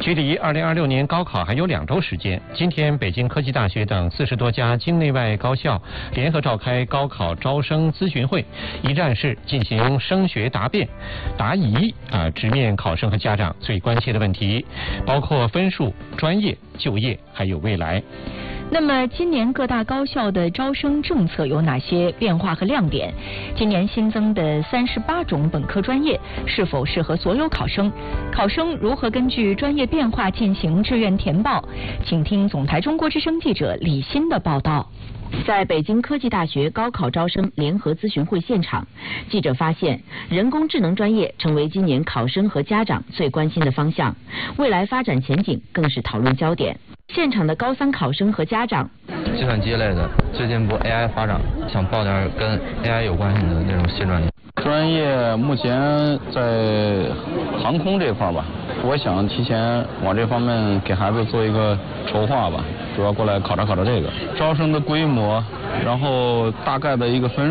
距离2026年高考还有2周时间，今天北京科技大学等40多家境内外高校联合召开高考招生咨询会，一站式进行升学答辩、答疑直面考生和家长最关切的问题，包括分数、专业、就业还有未来。 那么今年各大高校的招生政策有哪些变化和亮点？今年新增的38种本科专业是否适合所有考生？考生如何根据专业变化进行志愿填报？请听总台中国之声记者李欣的报道。 在北京科技大学高考招生联合咨询会现场，记者发现，人工智能专业成为今年考生和家长最关心的方向，未来发展前景更是讨论焦点。现场的高3考生和家长， 计算机类的，最近不 AI 发展，想报点跟 AI 有关系的那种新专业。 专业目前在航空这块吧，我想提前往这方面给孩子做一个筹划吧，主要过来考察这个招生的规模，然后大概的一个分